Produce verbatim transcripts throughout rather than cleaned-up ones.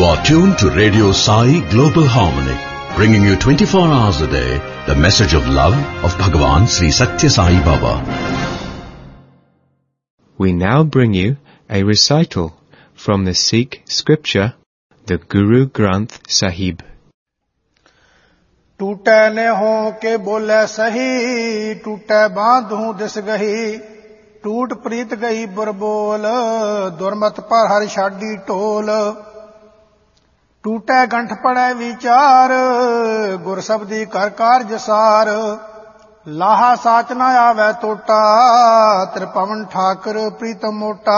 You are tuned to Radio Sai Global Harmony, bringing you twenty-four hours a day the message of love of Bhagavan Sri Satya Sai Baba. We now bring you a recital from the Sikh scripture, the Guru Granth Sahib. टूटे ने हो के बोले सही, टूटे बांधू this गही, टूट प्रीत गई बुरबोल, दुर्मत पर हर छाडी टोल। टूटे गंठ पड़े विचार, गुर शब्दी कर कारज सार, लाहा साच न आवे टोटा, त्रिपवन ठाकर प्रीतम मोटा।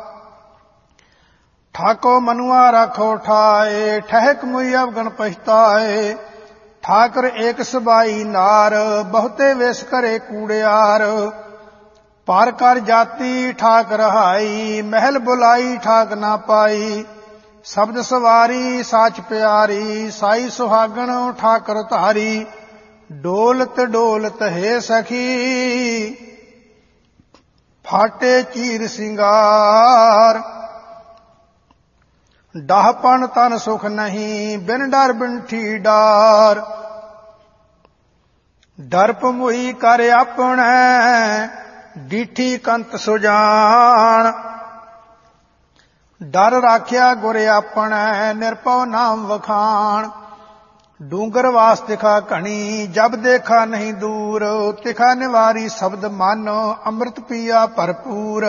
ठाको मनुआ राखो ठाए, ठहक मुई अवगन पछताए, ठाकर एक सबाई नार, बहुते वेश करे कूड़ियार। पार कर जाती ठाक रहाई, महल बुलाई ठाक ना पाई, शब्द सवारी साच प्यारी, साई सुहागण ठाकर धारी। डोलत डोलत हे सखी, फाटे चीर सिंगार। डाहपन तन सुख नहीं, बिन डर बिन डार। दर्प मुई कर अपने, डीठी कंत सुजान। डर राख्या गुर अपने, निरपव नाम वखान। डूंगर वास तिखा घनी, जब देखा नहीं दूर, तिखा निवारी शब्द मानो, अमृत पिया भरपूर।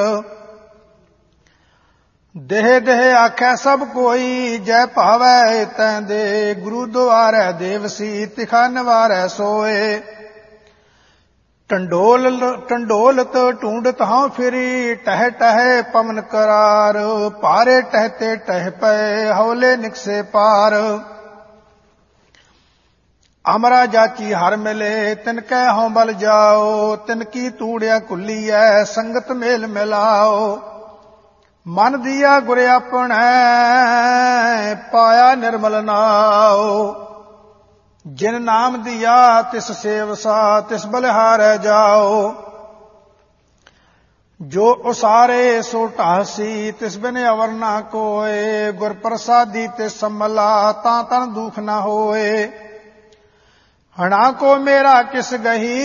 देह देह आख्या सब कोई, जय भावै तैं दे, गुरु द्वारै देवसी, तिखा निवारै सोए। टंडोल टंडोलत ढूंढत हूं फिरी, टह टह पवन करार। पारे टहते टह पे, हौले निकसे पार। अमरा जाची हर मिले, तिनकै हों बल जाओ, तिनकी तूड़िया कुलियै, संगत मेल मिलाओ। मन दिया गुर अपने, पाया निर्मल नाओ। जिन नाम दिया तिस सेवसा, तिस बलिहारै जाओ। जो उसारे सो ढासी, तिस बिन अवर ना कोय। गुर प्रसादी तिस सम्मला, तां तन दुख न होए। हणा को मेरा किस गही,